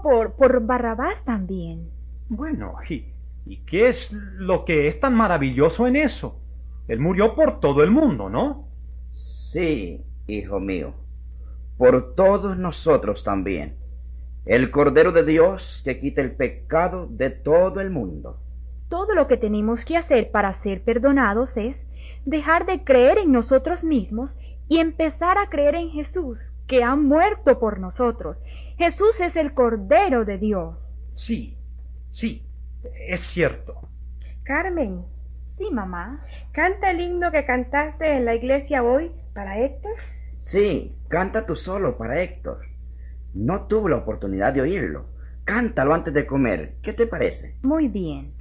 por Barrabás también. Bueno, ¿y qué es lo que es tan maravilloso en eso? Él murió por todo el mundo, ¿no? Sí, hijo mío, por todos nosotros también. El Cordero de Dios que quita el pecado de todo el mundo. Todo lo que tenemos que hacer para ser perdonados es dejar de creer en nosotros mismos y empezar a creer en Jesús, que ha muerto por nosotros. Jesús es el Cordero de Dios. Sí, sí, es cierto. Carmen, Sí, mamá. canta el himno que cantaste en la iglesia hoy para Héctor. Sí, canta tú solo para Héctor. No tuvo la oportunidad de oírlo. Cántalo antes de comer. ¿Qué te parece? Muy bien.